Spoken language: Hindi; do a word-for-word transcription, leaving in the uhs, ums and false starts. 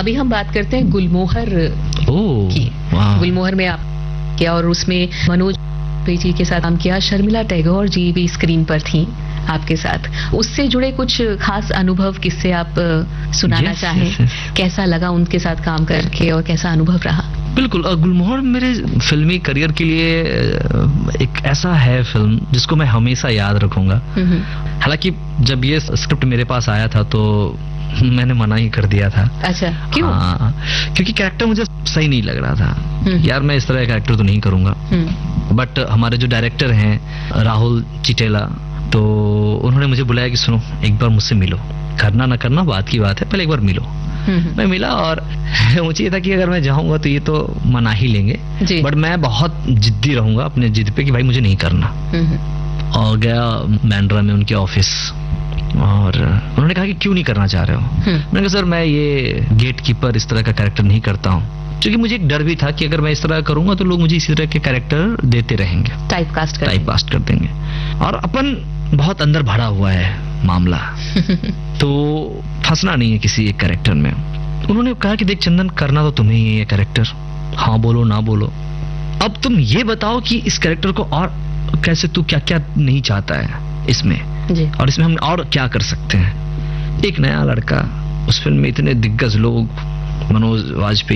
अभी हम बात करते हैं गुलमोहर की। गुलमोहर में आप किया और उसमें मनोज जी के साथ काम किया, शर्मिला टैगोर जी भी स्क्रीन पर थी आपके साथ। उससे जुड़े कुछ खास अनुभव किससे आप सुनाना yes, चाहें? yes, yes. कैसा लगा उनके साथ काम करके और कैसा अनुभव रहा? बिल्कुल, गुलमोहर मेरे फिल्मी करियर के लिए एक ऐसा है फिल्म जिसको मैं हमेशा याद रखूंगा। हालांकि जब ये स्क्रिप्ट मेरे पास आया था तो मैंने मना ही कर दिया था। अच्छा, क्यों? हाँ, क्योंकि कैरेक्टर मुझे सही नहीं लग रहा था। यार मैं इस तरह का कैरेक्टर तो नहीं करूंगा। बट हमारे जो डायरेक्टर हैं राहुल चिटेला, तो उन्होंने मुझे बुलाया कि सुनो एक बार मुझसे मिलो, करना ना करना बात की बात है, पहले एक बार मिलो। मैं मिला और मुझे ये था कि अगर मैं जाऊंगा तो ये तो मना ही लेंगे, बट मैं बहुत जिद्दी रहूंगा अपने जिद पे कि भाई मुझे नहीं करना। और गया बैंड्रा में उनके ऑफिस और उन्होंने कहा कि क्यों नहीं करना चाह रहे हो? मैंने कहा सर मैं ये गेट कीपर इस तरह का कैरेक्टर नहीं करता हूँ, क्योंकि मुझे एक डर भी था कि अगर मैं इस तरह करूंगा तो लोग मुझे इसी तरह के कैरेक्टर देते रहेंगे, टाइप कास्ट कर टाइप कास्ट कर देंगे। और अपन बहुत अंदर भरा हुआ है मामला तो फंसना नहीं है किसी एक कैरेक्टर में। उन्होंने कहा कि देख चंदन, करना तो तुम्हें ही है ये कैरेक्टर, हाँ बोलो ना बोलो, अब तुम ये बताओ कि इस कैरेक्टर को और कैसे, तू क्या क्या नहीं चाहता है इसमें जी। और इसमें हम और क्या कर सकते हैं। एक नया लड़का, उस फिल्म में इतने दिग्गज लोग, मनोज वाजपेयी